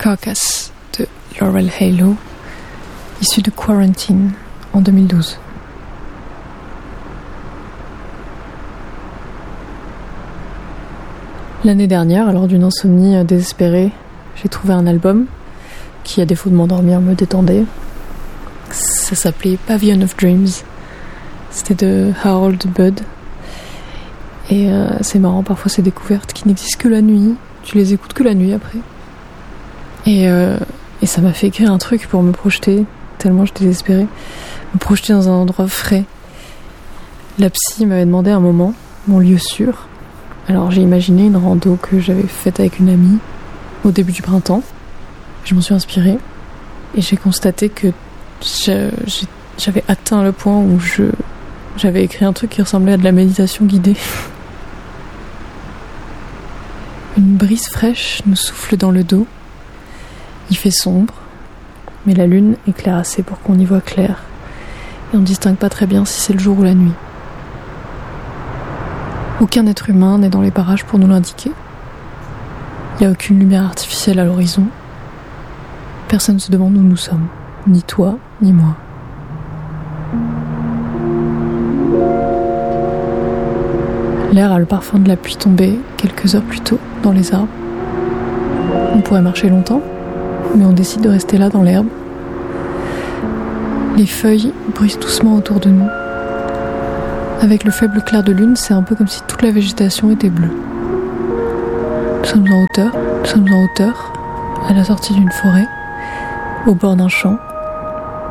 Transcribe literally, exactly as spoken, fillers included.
Carcass de Laurel Halo, issu de Quarantine en deux mille douze. L'année dernière, lors d'une insomnie désespérée, j'ai trouvé un album qui, à défaut de m'endormir, me détendait. Ça s'appelait Pavilion of Dreams. C'était de Harold Budd. Et euh, c'est marrant, parfois ces découvertes qui n'existent que la nuit, tu les écoutes que la nuit après. Et, euh, et ça m'a fait écrire un truc pour me projeter, tellement j'étais désespérée, me projeter dans un endroit frais. La psy m'avait demandé un moment, mon lieu sûr. Alors j'ai imaginé une rando que j'avais faite avec une amie au début du printemps. Je m'en suis inspirée et j'ai constaté que j'avais atteint le point où je, j'avais écrit un truc qui ressemblait à de la méditation guidée. Une brise fraîche nous souffle dans le dos. Il fait sombre, mais la lune éclaire assez pour qu'on y voit clair. Et on ne distingue pas très bien si c'est le jour ou la nuit. Aucun être humain n'est dans les parages pour nous l'indiquer. Il n'y a aucune lumière artificielle à l'horizon. Personne ne se demande où nous sommes, ni toi, ni moi. L'air a le parfum de la pluie tombée quelques heures plus tôt dans les arbres. On pourrait marcher longtemps, mais on décide de rester là dans l'herbe. Les feuilles bruissent doucement autour de nous. Avec le faible clair de lune, c'est un peu comme si toute la végétation était bleue. Nous sommes en hauteur, nous sommes en hauteur, à la sortie d'une forêt, au bord d'un champ,